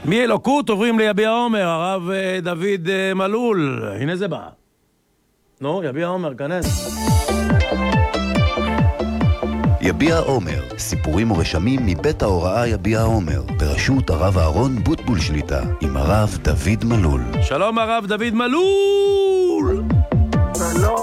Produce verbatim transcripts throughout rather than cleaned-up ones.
מאלוקות עוברים ליביע עומר, הרב דוד מלול. הנה זה בא. נו, יביע עומר, כנס. יביע עומר, סיפורים ורשמים מבית ההוראה יביע עומר, בראשות הרב אהרון בוטבול שליטה, עם הרב דוד מלול. שלום הרב דוד מלול! שלום,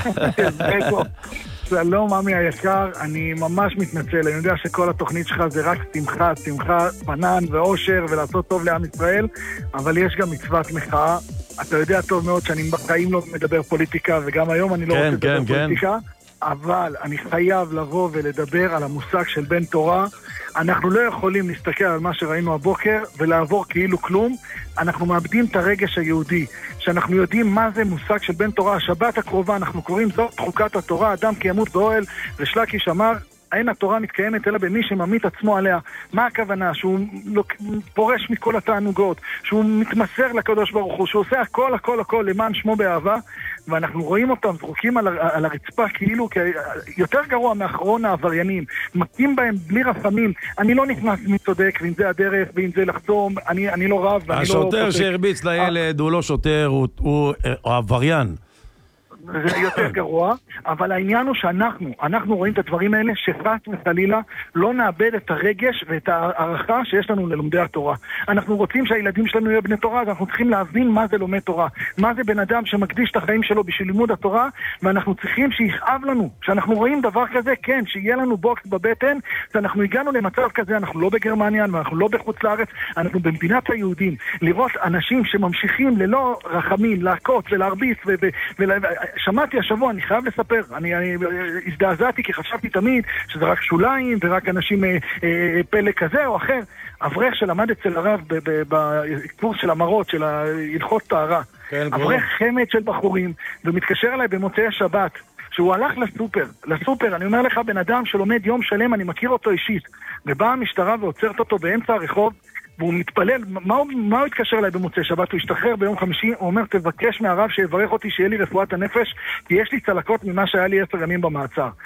שלום עמי היקר, אני ממש מתנצל, אני יודע שכל התוכנית שלך זה רק שמחה, שמחה, פנן ואושר ולעשות טוב לעם ישראל, אבל יש גם מצוות מחאה. אתה יודע טוב מאוד שאני בחיים לא מדבר פוליטיקה, וגם היום אני לא כן, רוצה לדבר כן, פוליטיקה, כן. אבל אני חייב לבוא ולדבר על המושג של בן תורה. אנחנו לא יכולים להסתכל על מה שראינו הבוקר ולעבור כאילו כלום. אנחנו מאבדים את הרגש היהודי, שאנחנו יודעים מה זה מושג של בן תורה. השבת הקרובה אנחנו קוראים זאת חוקת התורה, אדם כי ימות באוהל, ושלקיש אמר, אין התורה מתקיימת אלא במי שממית עצמו עליה. מה הכוונה? שהוא פורש מכל התענוגות, שהוא מתמסר לקדוש ברוך הוא, שהוא עושה הכל הכל הכל למען שמו באהבה, ואנחנו רואים אותם זרוקים על, על הרצפה כאילו יותר גרוע מאחרון העבריינים, מכים בהם בלי רחמים. אני לא נכנס מי צודק, ואם זה הדרך, ואם זה לחתום, אני, אני לא רב. השוטר לא שהרביץ לילד הוא לא שוטר, הוא, הוא, הוא עבריין. זה יותר גרוע, אבל העניין הוא שאנחנו, אנחנו רואים את הדברים האלה, שחס וחלילה לא נאבד את הרגש ואת הערכה שיש לנו ללומדי התורה. אנחנו רוצים שהילדים שלנו יהיו בני תורה, אז אנחנו צריכים להבין מה זה לומד תורה, מה זה בן אדם שמקדיש את החיים שלו בשביל לימוד התורה, ואנחנו צריכים שיכאב לנו, שאנחנו רואים דבר כזה, כן, שיהיה לנו בוקס בבטן, שאנחנו הגענו למצב כזה, אנחנו לא בגרמניה, אנחנו לא בחוץ לארץ, אנחנו במדינת היהודים, לראות אנשים שממשיכים ללא רחמים, להכות ולהרביץ ו... ו... שמעתי השבוע, אני חייב לספר, אני, אני הזדעזעתי כי חשבתי תמיד שזה רק שוליים ורק אנשים אה, אה, פלא כזה או אחר. אברך שלמד אצל הרב בקורס של המרות, של הלכות טהרה, כן, אברך חמד של בחורים, ומתקשר אליי במוצאי השבת, שהוא הלך לסופר, לסופר, אני אומר לך, בן אדם שלומד יום שלם, אני מכיר אותו אישית, ובאה המשטרה ועוצרת אותו באמצע הרחוב, והוא מתפלל, מה הוא, מה הוא התקשר אליי במוצאי שבת? הוא השתחרר ביום חמישי, הוא אומר, תבקש מהרב שיברך אותי שיהיה לי רפואת הנפש, כי יש לי צלקות ממה שהיה לי עשר ימים במעצר.